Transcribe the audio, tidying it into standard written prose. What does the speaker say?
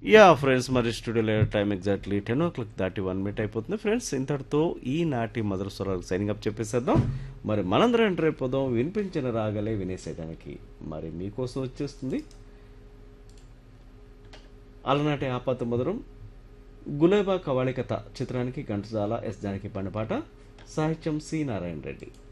Yeah friends మరి స్టూడియోలో time exactly 10 o'clock దాటి 1 minute అయిపోతుంది ఫ్రెండ్స్. ఇంతటితో ఈనాటి మధుర స్వరాలకు సైనింగ్ అప్ చెప్పేసేద్దాం. మరి మనందరం ఎంటర్ అయిపోదాం వినిపించిన రాగలే వినేసేయడానికి. మరి మీకోసం వచ్చేస్తుంది అలనాటి ఆపాత మధురం గులేబా కవాళికత చిత్రానికి ఘంటసాల ఎస్ జానకి పాడిన పాట, సాహిత్యం సి నారాయణ రెడ్డి.